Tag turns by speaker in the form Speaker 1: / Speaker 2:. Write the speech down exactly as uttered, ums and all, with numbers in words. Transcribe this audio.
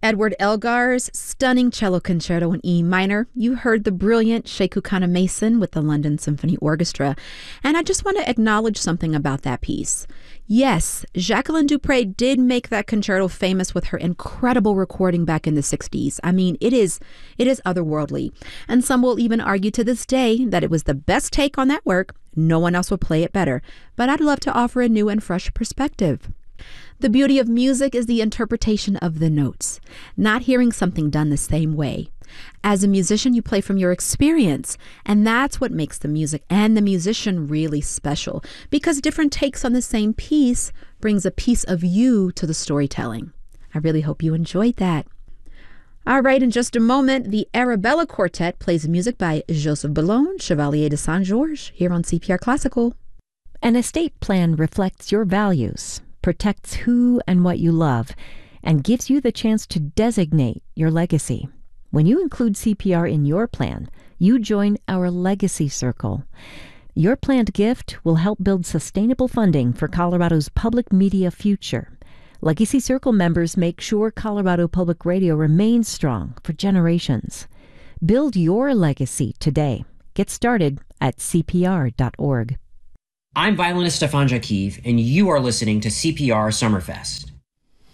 Speaker 1: Edward Elgar's stunning cello concerto in E minor. You heard the brilliant Sekou Kana-Mason with the London Symphony Orchestra. And I just want to acknowledge something about that piece. Yes, Jacqueline du Pré did make that concerto famous with her incredible recording back in the sixties. I mean, it is it is otherworldly. And some will even argue to this day that it was the best take on that work. No one else will play it better. But I'd love to offer a new and fresh perspective. The beauty of music is the interpretation of the notes, not hearing something done the same way. As a musician, you play from your experience, and that's what makes the music and the musician really special, because different takes on the same piece brings a piece of you to the storytelling. I really hope you enjoyed that. All right, in just a moment, the Arabella Quartet plays music by Joseph Boulogne, Chevalier de Saint-Georges, here on C P R Classical.
Speaker 2: An estate plan reflects your values, protects who and what you love, and gives you the chance to designate your legacy. When you include C P R in your plan, you join our Legacy Circle. Your planned gift will help build sustainable funding for Colorado's public media future. Legacy Circle members make sure Colorado Public Radio remains strong for generations. Build your legacy today. Get started at C P R dot org.
Speaker 3: I'm violinist Stefan Jakiv, and you are listening to C P R Summerfest.